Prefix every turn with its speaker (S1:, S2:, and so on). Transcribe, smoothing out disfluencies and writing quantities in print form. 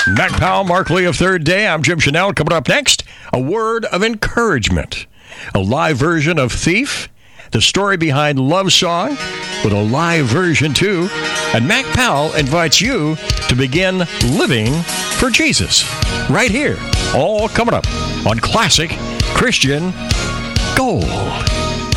S1: Mac Powell, Mark Lee of Third Day. I'm Jim Chanel. Coming up next, a word of encouragement. A live version of Thief. The story behind Love Song with a live version too. And Mac Powell invites you to begin living for Jesus. Right here. All coming up on Classic Christian Gold.